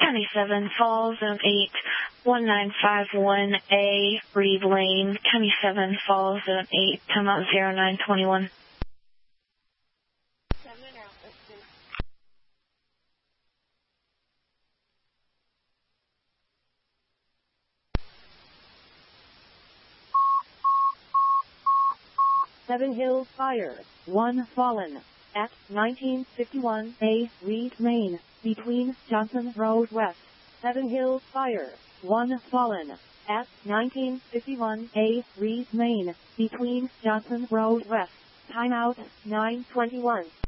County 7 Falls, Zone 8, 1951A, Reed Lane, County 7 Falls, Zone 8, timeout 0921. 7 Hills Fire, 1 fallen, at 1951A, Reed Lane, between Johnson Road West. 7 Hills Fire, 1 fallen, at 1951A, Reed Lane, between Johnson Road West. Timeout 921.